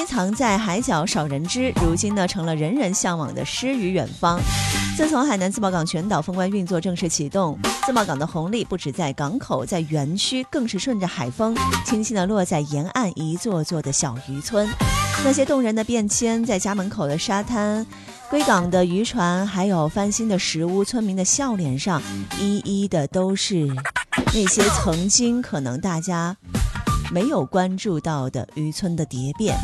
经藏在海角少人知，如今呢成了人人向往的诗与远方。自从海南自贸港全岛封关运作正式启动，自贸港的红利不止在港口，在园区更是顺着海风轻轻地落在沿岸一座座的小渔村。那些动人的变迁，在家门口的沙滩、归港的渔船，还有翻新的石屋，村民的笑脸上一一的都是那些曾经可能大家没有关注到的渔村的蝶变。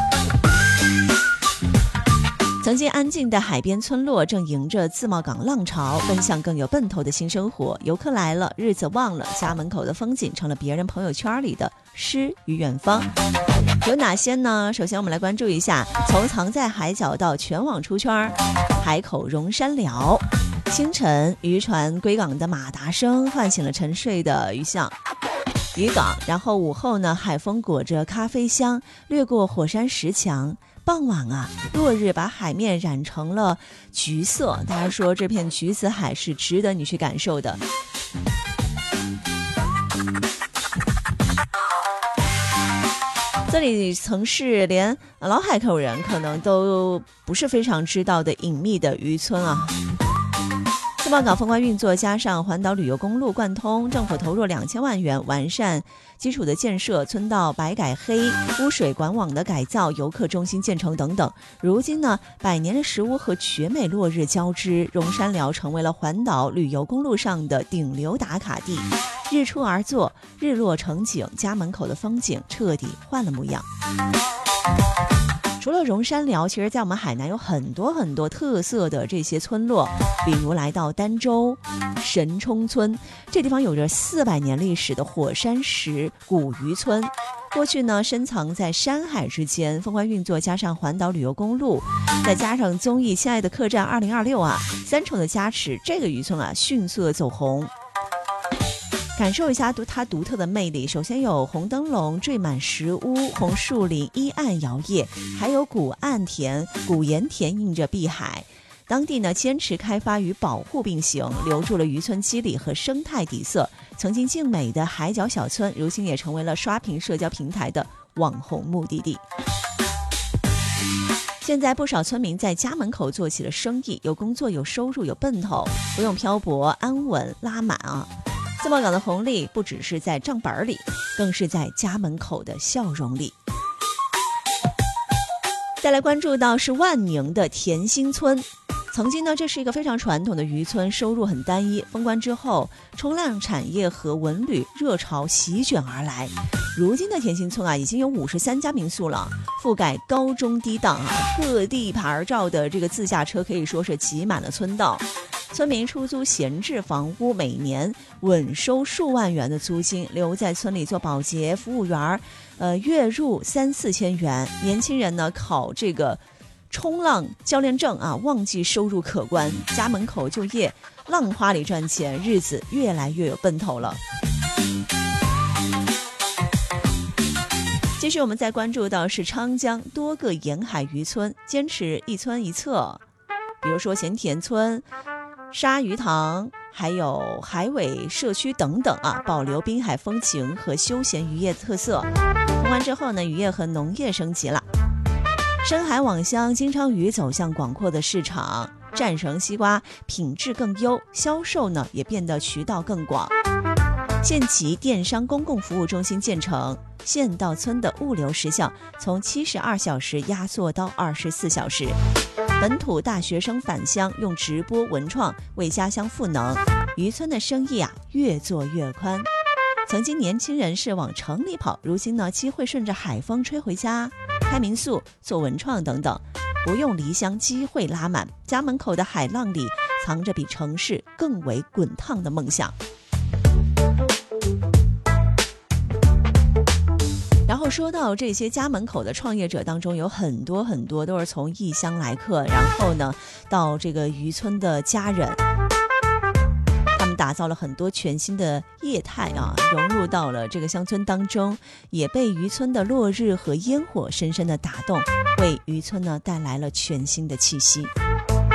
曾经安静的海边村落正迎着自贸港浪潮，奔向更有奔头的新生活。游客来了，日子忘了，家门口的风景成了别人朋友圈里的诗与远方。有哪些呢？首先我们来关注一下，从藏在海角到全网出圈，海口荣山寮。清晨渔船归港的马达声唤醒了沉睡的渔港，然后午后呢，海风裹着咖啡香掠过火山石墙。傍晚啊，落日把海面染成了橘色，大家说这片橘子海是值得你去感受的。这里曾是连老海口人可能都不是非常知道的隐秘的渔村啊。自贸港封关运作，加上环岛旅游公路贯通，政府投入2000万元完善基础的建设，村道白改黑，污水管网的改造，游客中心建成等等。如今呢，百年的石屋和绝美落日交织，荣山寮成为了环岛旅游公路上的顶流打卡地。日出而作，日落成景，家门口的风景彻底换了模样。除了荣山寮，其实在我们海南有很多很多特色的这些村落，比如来到儋州神冲村，这地方有着400年历史的火山石古渔村。过去呢，深藏在山海之间，封关运作加上环岛旅游公路，再加上综艺《亲爱的客栈2026》啊，3重的加持，这个渔村啊迅速走红。感受一下它独特的魅力，首先有红灯笼缀满石屋，红树林依岸摇曳，还有古岸田、古盐田映着碧海。当地呢坚持开发与保护并行，留住了渔村肌理和生态底色。曾经静美的海角小村，如今也成为了刷屏社交平台的网红目的地。现在不少村民在家门口做起了生意，有工作，有收入，有奔头，不用漂泊，安稳拉满啊。自贸港的红利不只是在账本里，更是在家门口的笑容里。再来关注到是万宁的田心村。曾经呢，这是一个非常传统的渔村，收入很单一。封关之后，冲浪产业和文旅热潮席卷而来。如今的田心村啊，已经有53家民宿了，覆盖高中低档啊，各地牌照的这个自驾车可以说是挤满了村道。村民出租闲置房屋，每年稳收数万元的租金，留在村里做保洁、服务员，月入3-4千元。年轻人呢，考这个冲浪教练证啊，旺季收入可观。家门口就业，浪花里赚钱，日子越来越有奔头了。继续，我们再关注到是昌江多个沿海渔村，坚持一村一策，比如说咸田村、鲨鱼塘，还有海尾社区等等啊，保留滨海风情和休闲渔业特色。封完之后呢，渔业和农业升级了，深海网箱金鲳鱼走向广阔的市场，战绳西瓜品质更优，销售呢也变得渠道更广。县级电商公共服务中心建成，县到村的物流时效从72小时压缩到24小时。本土大学生返乡，用直播文创为家乡赋能，渔村的生意啊越做越宽。曾经年轻人是往城里跑，如今呢机会顺着海风吹回家，开民宿、做文创等等，不用离乡，机会拉满。家门口的海浪里藏着比城市更为滚烫的梦想。然后说到这些家门口的创业者当中，有很多很多都是从异乡来客，然后呢到这个渔村的家人，他们打造了很多全新的业态啊，融入到了这个乡村当中，也被渔村的落日和烟火深深的打动，为渔村呢带来了全新的气息。